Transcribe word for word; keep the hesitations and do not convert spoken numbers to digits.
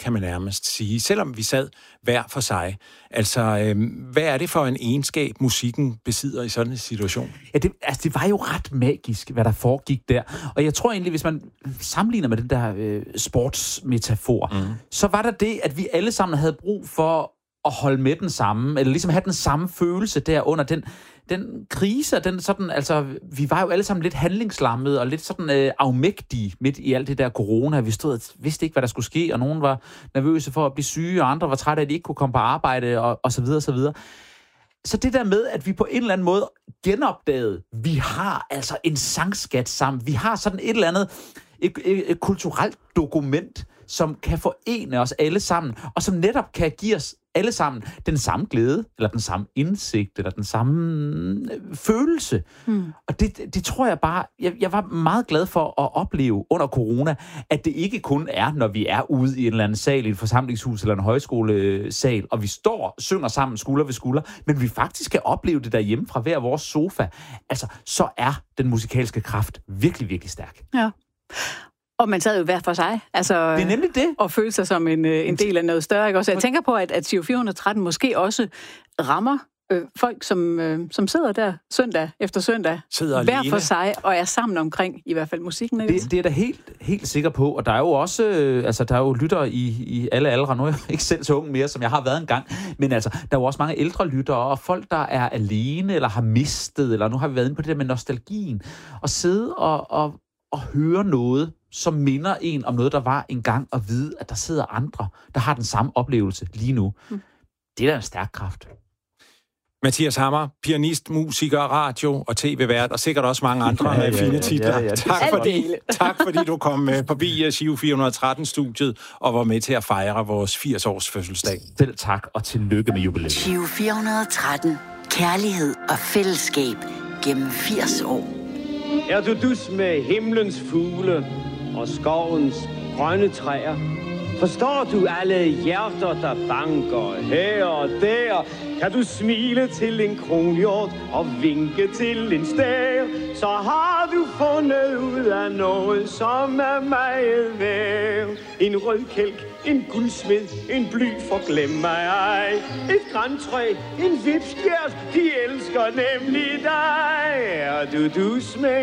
kan man nærmest sige, selvom vi sad hver for sig. Altså, øh, hvad er det for en egenskab, musikken besidder i sådan en situation? Ja, det, altså, det var jo ret magisk, hvad der foregik der. Og jeg tror egentlig, hvis man sammenligner med den der øh, sportsmetafor, mm. så var der det, at vi alle sammen havde brug for at holde med den samme, eller ligesom have den samme følelse der under den, den krise, den sådan, altså, vi var jo alle sammen lidt handlingslammede og lidt sådan øh, afmægtige midt i alt det der corona. Vi stod og vidste ikke, hvad der skulle ske, og nogen var nervøse for at blive syge, og andre var trætte af, at de ikke kunne komme på arbejde, og, og så videre, og så videre. Så det der med, at vi på en eller anden måde genopdagede, vi har altså en sangskat sammen, vi har sådan et eller andet, et, et, et kulturelt dokument, som kan forene os alle sammen, og som netop kan give os alle sammen den samme glæde, eller den samme indsigt, eller den samme følelse. Mm. Og det, det tror jeg bare, jeg, jeg var meget glad for at opleve under corona, at det ikke kun er, når vi er ude i en eller anden sal, i et forsamlingshus eller en højskolesal, og vi står synger sammen skulder ved skulder, men vi faktisk kan opleve det derhjemme fra hver vores sofa. Altså, så er den musikalske kraft virkelig, virkelig stærk. Ja. Og man sad jo hver for sig, altså, det er nemlig det. Og følte sig som en, en del af noget større. Ikke? Også jeg tænker på, at, at Giro fire hundrede og tretten måske også rammer øh, folk, som, øh, som sidder der søndag efter søndag, sidder hver alene. For sig, og er sammen omkring i hvert fald musikken. Ikke? Det, det er da helt, helt sikker på, og der er jo også, øh, altså der er jo lyttere i, i alle aldre. Nu er jeg ikke selv så ung mere, som jeg har været engang, men altså, der er jo også mange ældre lyttere, og folk, der er alene, eller har mistet, eller nu har vi været inde på det der med nostalgien, og sidde og, og, og høre noget, som minder en om noget, der var engang, og vide, at der sidder andre, der har den samme oplevelse lige nu. Mm. Det er da en stærk kraft. Mathias Hammer, pianist, musiker, radio og tv-vært, og sikkert også mange andre ja, ja, fine titler. Ja, ja, ja. Tak, fordi, tak fordi du kom forbi Giro fire hundrede og tretten-studiet og var med til at fejre vores firs-års fødselsdag. Selv tak, og tillykke med jubilæet. Giro fire hundrede og tretten. Kærlighed og fællesskab gennem firs år. Er du dus med himlens fugle og skovens grønne træer? Forstår du alle hjerter, der banker her og der? Kan du smile til en kronhjort og vinke til en stær? Så har du fundet ud af noget, som er meget værd. En rød kælk, en guldsmed, en bly for glem mig ej. Et grantræ, en vipstjert, de elsker nemlig dig. Er du dus med